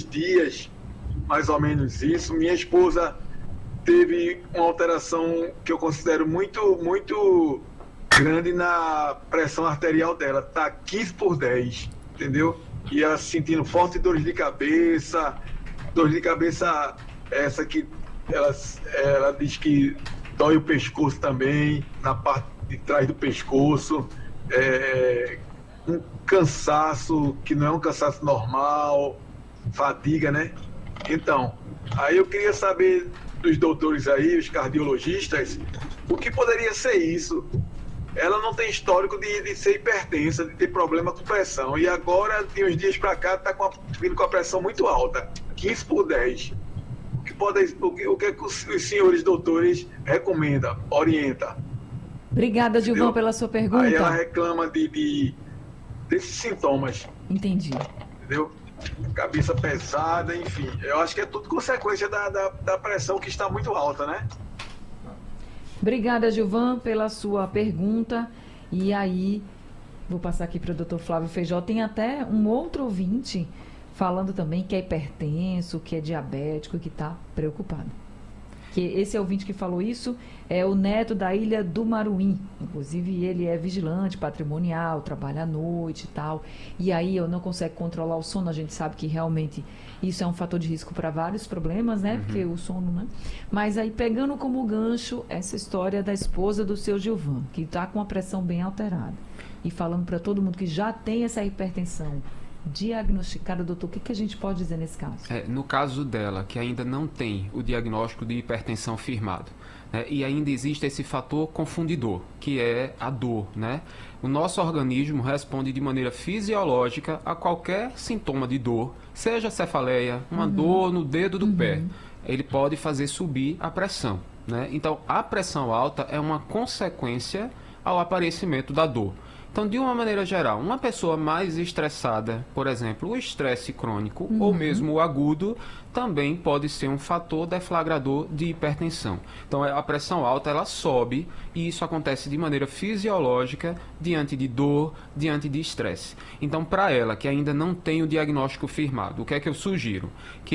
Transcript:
dias, mais ou menos isso, minha esposa teve uma alteração que eu considero muito grande na pressão arterial dela. Tá 15/10, entendeu? E ela sentindo forte dor de cabeça essa que ela diz que dói o pescoço também, na parte de trás do pescoço, um cansaço que não é um cansaço normal, fadiga, né? Então, aí eu queria saber dos doutores aí, os cardiologistas, o que poderia ser isso? Ela não tem histórico de ser hipertensa, de ter problema com pressão. E agora, de uns dias para cá, está vindo com a pressão muito alta, 15/10. O que é que os senhores doutores recomendam, orientam? Obrigada, Gilvan, Entendeu? pela sua Aí ela pergunta. reclama desses sintomas, Entendi. entendeu? Cabeça pesada, enfim. Eu acho que é tudo consequência da pressão que está muito alta, né? Obrigada, Gilvan, pela sua pergunta. E aí, vou passar aqui para o Dr. Flávio Feijó. Tem até um outro ouvinte falando também que é hipertenso, que é diabético e que está preocupado. Que esse ouvinte que falou isso é o Neto da Ilha do Maruim. Inclusive, ele é vigilante patrimonial, trabalha à noite e tal. E aí, eu não consigo controlar o sono. A gente sabe que realmente isso é um fator de risco para vários problemas, né? Porque o sono, né? Mas aí, pegando como gancho essa história da esposa do seu Gilvan, que está com a pressão bem alterada. E falando para todo mundo que já tem essa hipertensão diagnosticada, doutor, o que a gente pode dizer nesse caso? No caso dela, que ainda não tem o diagnóstico de hipertensão firmado, né, e ainda existe esse fator confundidor, que é a dor, né? O nosso organismo responde de maneira fisiológica a qualquer sintoma de dor, seja cefaleia, uma dor no dedo do pé. Ele pode fazer subir a pressão, né? Então, a pressão alta é uma consequência ao aparecimento da dor. Então, de uma maneira geral, uma pessoa mais estressada, por exemplo, o estresse crônico ou mesmo o agudo, também pode ser um fator deflagrador de hipertensão. Então, a pressão alta, ela sobe e isso acontece de maneira fisiológica diante de dor, diante de estresse. Então, para ela, que ainda não tem o diagnóstico firmado, o que é que eu sugiro? Que